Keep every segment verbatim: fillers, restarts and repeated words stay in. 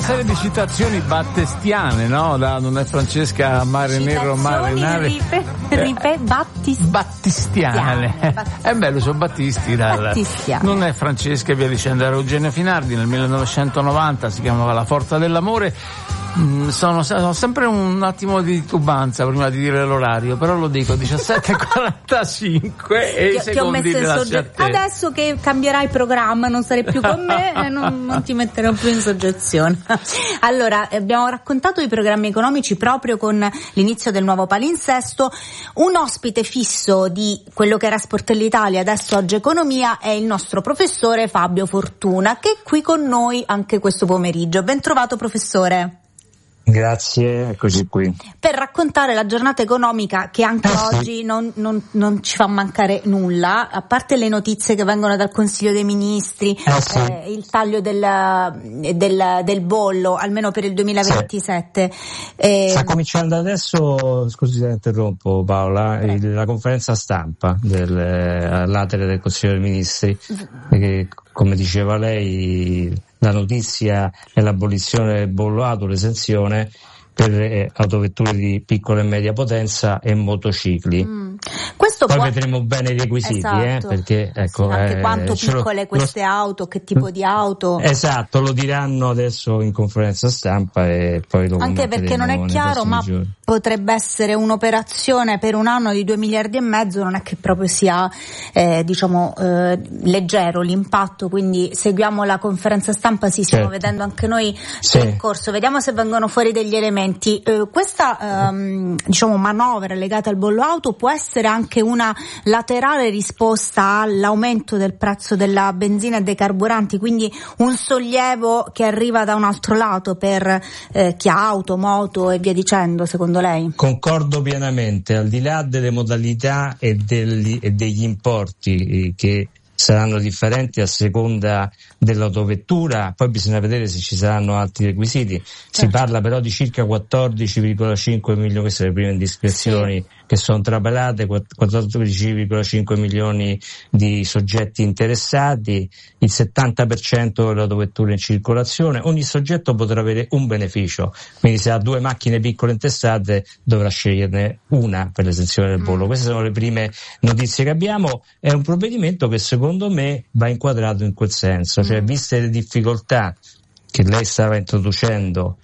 serie di citazioni battestiane, no? Da Non è Francesca, Mare Nero, Mare Nare. Ripe, ripe, battis- battistiane. Battistiane. È bello, sono Battisti. Dal, Battistiane. Non è Francesca e via dicendo. Era Eugenio Finardi nel millenovecentonovanta, si chiamava La Forza dell'amore. Mm, sono, sono sempre un attimo di titubanza prima di dire l'orario, però lo dico, diciassette e quarantacinque e i ti, ti ho secondi messo in della sogge- adesso che cambierai programma, non sarai più con me e non, non ti metterò più in soggezione. Allora, abbiamo raccontato i programmi economici proprio con l'inizio del nuovo palinsesto. Un ospite fisso di quello che era Sportelli Italia, adesso Oggi Economia, è il nostro professore Fabio Fortuna, che è qui con noi anche questo pomeriggio. Ben trovato, professore. Grazie, eccoci qui. Per raccontare la giornata economica che anche eh oggi sì. non, non, non ci fa mancare nulla, a parte le notizie che vengono dal Consiglio dei Ministri, eh sì. eh, il taglio del, del, del bollo, almeno per il duemilaventisette. Sì. Eh, Sta cominciando adesso, scusi se interrompo Paola, eh. il, la conferenza stampa del, all'atere del Consiglio dei Ministri, che come diceva lei la notizia è l'abolizione del bollo auto, l'esenzione per eh, autovetture di piccola e media potenza e motocicli. Mm. Questo Poi può... vedremo bene i requisiti, esatto. eh, perché ecco, sì, anche eh, quanto piccole lo, queste lo, auto, che tipo di auto. Esatto, lo diranno adesso in conferenza stampa e poi lo anche perché non è chiaro, ma giorni. Potrebbe essere un'operazione per un anno di due miliardi e mezzo, non è che proprio sia eh, diciamo eh, leggero l'impatto, quindi seguiamo la conferenza stampa, sì, stiamo certo. vedendo anche noi sì. il corso, vediamo se vengono fuori degli elementi. Eh, questa ehm, diciamo manovra legata al bollo auto può essere anche una laterale risposta all'aumento del prezzo della benzina e dei carburanti, quindi un sollievo che arriva da un altro lato per eh, chi ha auto, moto e via dicendo, secondo lei? Concordo pienamente, al di là delle modalità e, degli, e degli importi che saranno differenti a seconda dell'autovettura, poi bisogna vedere se ci saranno altri requisiti. Certo. Si parla però di circa quattordici virgola cinque milioni, queste sono le prime indiscrezioni sì. che sono trapelate, quattordici virgola cinque milioni di soggetti interessati, il settanta per cento delle autovetture in circolazione. Ogni soggetto potrà avere un beneficio, quindi se ha due macchine piccole intestate dovrà sceglierne una per l'esenzione del bollo. Mm. Queste sono le prime notizie che abbiamo. È un provvedimento che secondo me va inquadrato in quel senso, cioè viste le difficoltà che lei stava introducendo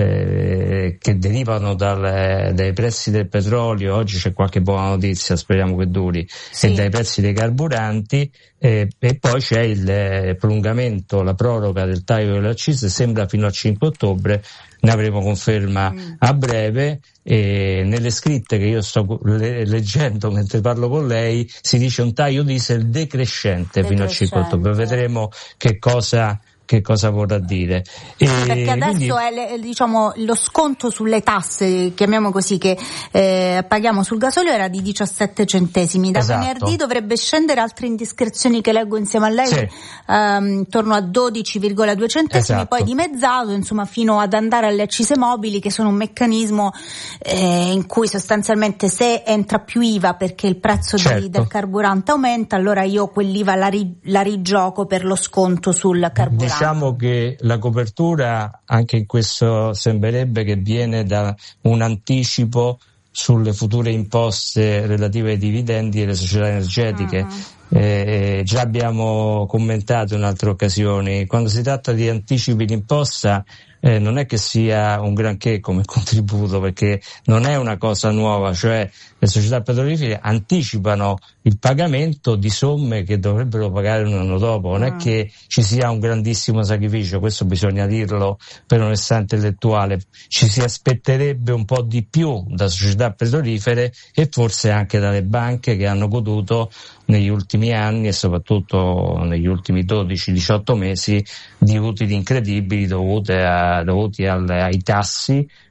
eh, che derivano dal, dai prezzi del petrolio, oggi c'è qualche buona notizia, speriamo che duri, sì. e dai prezzi dei carburanti, eh, e poi c'è il eh, prolungamento, la proroga del taglio delle accise, sembra fino al cinque ottobre, ne avremo conferma mm. a breve. E nelle scritte che io sto le, leggendo mentre parlo con lei si dice un taglio diesel decrescente, decrescente. fino al cinque ottobre, vedremo che cosa che cosa vorrà dire. E perché adesso quindi... è le, diciamo lo sconto sulle tasse, chiamiamo così, che eh, paghiamo sul gasolio era di diciassette centesimi, da esatto. venerdì dovrebbe scendere, altre indiscrezioni che leggo insieme a lei sì. ehm, intorno a dodici virgola due centesimi, esatto. poi dimezzato, insomma, fino ad andare alle accise mobili, che sono un meccanismo eh, in cui sostanzialmente se entra più I V A perché il prezzo certo. di, del carburante aumenta, allora io quell'I V A la, ri, la rigioco per lo sconto sul carburante. Diciamo che la copertura anche in questo sembrerebbe che viene da un anticipo sulle future imposte relative ai dividendi delle società energetiche. Uh-huh. Eh, già abbiamo commentato in altre occasioni, quando si tratta di anticipi d'imposta eh, non è che sia un granché come contributo, perché non è una cosa nuova, cioè le società petrolifere anticipano il pagamento di somme che dovrebbero pagare un anno dopo, non è che ci sia un grandissimo sacrificio, questo bisogna dirlo per onestà intellettuale, ci si aspetterebbe un po' di più da società petrolifere e forse anche dalle banche che hanno goduto negli ultimi anni e soprattutto negli ultimi dodici diciotto mesi di utili incredibili dovuti, a, dovuti al, ai tassi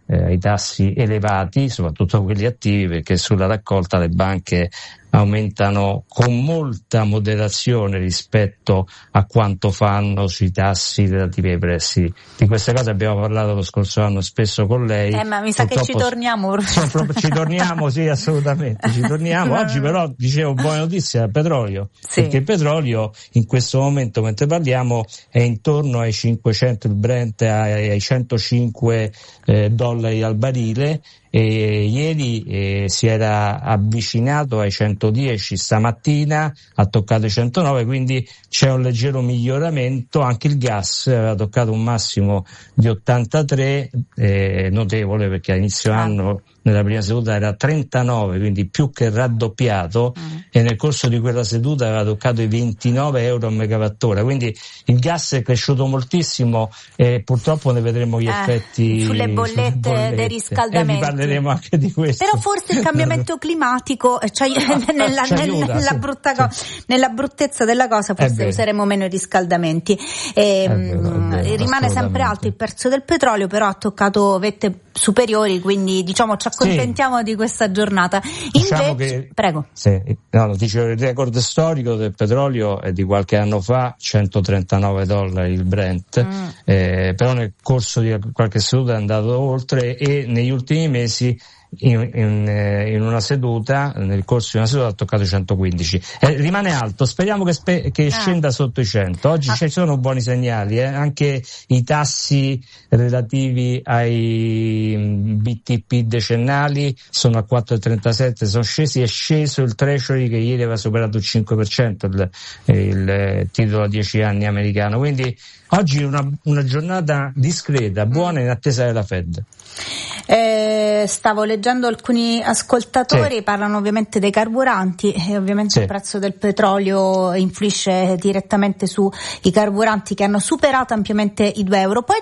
eh, ai tassi elevati, soprattutto quelli attivi, perché sulla raccolta le banche aumentano con molta moderazione rispetto a quanto fanno sui tassi relativi ai prestiti. Di queste cose abbiamo parlato lo scorso anno spesso con lei. Eh, ma mi sa che ci torniamo. Ci torniamo, sì, assolutamente, ci torniamo. Oggi però, dicevo, buona notizia, il petrolio, sì. Perché il petrolio in questo momento, mentre parliamo, è intorno ai cinquecento, il Brent ai, ai centocinque eh, dollari al barile. E ieri eh, si era avvicinato ai centodieci, stamattina ha toccato i centonove, quindi c'è un leggero miglioramento. Anche il gas aveva toccato un massimo di ottantatré, eh, notevole, perché all'inizio ah. anno nella prima seduta era trentanove, quindi più che raddoppiato, mm. e nel corso di quella seduta aveva toccato i ventinove euro a megawattora, quindi il gas è cresciuto moltissimo e purtroppo ne vedremo gli eh, effetti sulle bollette, sulle bollette dei riscaldamenti. E parleremo anche di questo. Però forse il cambiamento climatico, cioè, nella, ci aiuta, nella, sì, brutta co- sì. nella bruttezza della cosa, forse useremo meno i riscaldamenti. E, vero, vero, rimane sempre alto il prezzo del petrolio, però ha toccato vette superiori, quindi diciamo ci accontentiamo sì. di questa giornata. Diciamo Invece, che, prego. Sì, no, dicevo, il record storico del petrolio è di qualche anno fa, centotrentanove dollari il Brent, mm. eh, però nel corso di qualche seduta è andato oltre e negli ultimi mesi In, in, in una seduta, nel corso di una seduta ha toccato i centoquindici. Eh, rimane alto, speriamo che, spe- che scenda ah. sotto i cento. Oggi ah. ci sono buoni segnali, eh? Anche i tassi relativi ai B T P decennali sono a quattro virgola trentasette, sono scesi, è sceso il Treasury che ieri aveva superato il cinque per cento, il, il titolo a dieci anni americano. Quindi oggi una, una giornata discreta, buona, in attesa della Fed. Eh, stavo leggendo alcuni ascoltatori, sì. parlano ovviamente dei carburanti e ovviamente sì. il prezzo del petrolio influisce direttamente sui carburanti che hanno superato ampiamente i due euro. Poi